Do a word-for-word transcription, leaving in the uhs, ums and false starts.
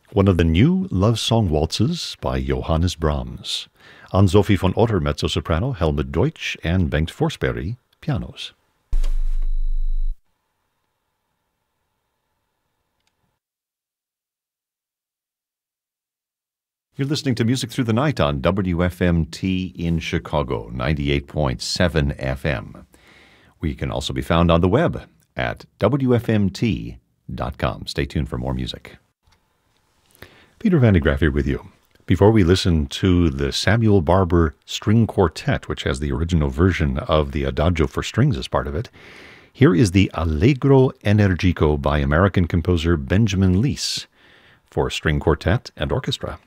one of the new love song waltzes by Johannes Brahms. Ann-Sophie von Otter, mezzo-soprano, Helmut Deutsch, and Bengt Forsberg, pianos. You're listening to Music Through the Night on W F M T in Chicago, ninety-eight point seven F M. We can also be found on the web at W F M T dot com. Stay tuned for more music. Peter Van de Graaff here with you. Before we listen to the Samuel Barber String Quartet, which has the original version of the Adagio for strings as part of it, here is the Allegro Energico by American composer Benjamin Leese for string quartet and orchestra.